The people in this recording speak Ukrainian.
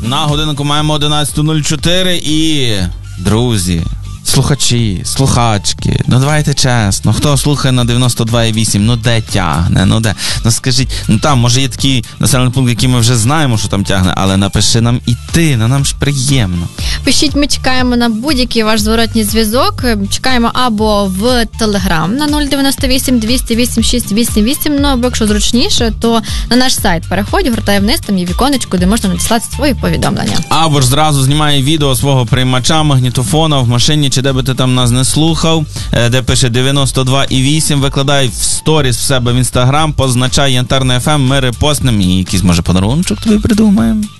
На годинку маємо 11:04 і, друзі, слухачі, слухачки, ну давайте чесно, хто слухає на 92,8, ну де тягне, ну де, ну скажіть, ну там, може є такий населений пункт, який ми вже знаємо, що там тягне, але напиши нам і ти, ну нам ж приємно. Пишіть, ми чекаємо на будь-який ваш зворотній зв'язок, чекаємо або в Телеграм на 098 208 688, ну або якщо зручніше, то на наш сайт переходь, гортай вниз, там є віконечко, де можна надіслати свої повідомлення. Або ж зразу знімає відео свого приймача, магнітофона в машині, чи де би ти там нас не слухав, де пише 92,8, викладай в сторіс в себе в Інстаграм, позначай Янтарне ФМ, ми репостнемо і якийсь, може, подаруночок тобі придумаємо.